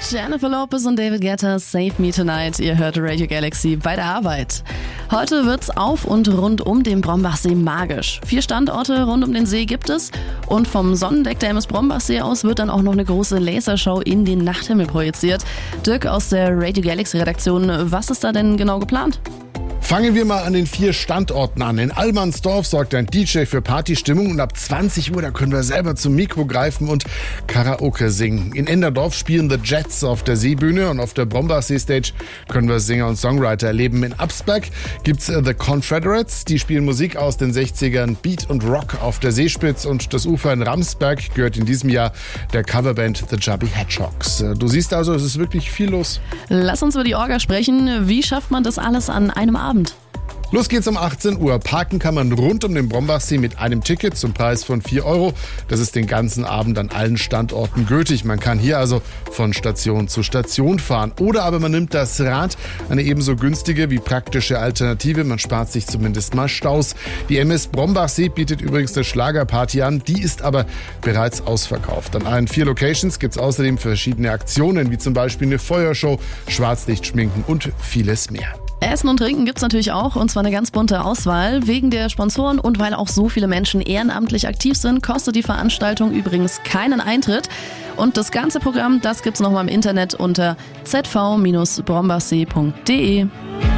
Jennifer Lopez und David Guetta, Save Me Tonight. Ihr hört Radio Galaxy bei der Arbeit. Heute wird's auf und rund um den Brombachsee magisch. 4 Standorte rund um den See gibt es und vom Sonnendeck der MS Brombachsee aus wird dann auch noch eine große Lasershow in den Nachthimmel projiziert. Dirk aus der Radio Galaxy Redaktion, was ist da denn genau geplant? Fangen wir mal an den 4 Standorten an. In Allmannsdorf sorgt ein DJ für Partystimmung und ab 20 Uhr, da können wir selber zum Mikro greifen und Karaoke singen. In Enderdorf spielen The Jets auf der Seebühne und auf der Brombachsee-Stage können wir Singer und Songwriter erleben. In Absberg gibt's The Confederates, die spielen Musik aus den 60ern, Beat und Rock auf der Seespitz und das Ufer in Ramsberg gehört in diesem Jahr der Coverband The Chubby Hedgehogs. Du siehst also, es ist wirklich viel los. Lass uns über die Orga sprechen. Wie schafft man das alles an einem Abend? Los geht's um 18 Uhr. Parken kann man rund um den Brombachsee mit einem Ticket zum Preis von 4 €. Das ist den ganzen Abend an allen Standorten gültig. Man kann hier also von Station zu Station fahren. Oder aber man nimmt das Rad, eine ebenso günstige wie praktische Alternative. Man spart sich zumindest mal Staus. Die MS Brombachsee bietet übrigens eine Schlagerparty an. Die ist aber bereits ausverkauft. An allen 4 Locations gibt's außerdem verschiedene Aktionen, wie zum Beispiel eine Feuershow, Schwarzlichtschminken und vieles mehr. Essen und Trinken gibt's natürlich auch, und zwar eine ganz bunte Auswahl. Wegen der Sponsoren und weil auch so viele Menschen ehrenamtlich aktiv sind, kostet die Veranstaltung übrigens keinen Eintritt. Und das ganze Programm, das gibt's nochmal im Internet unter zv-brombachsee.de.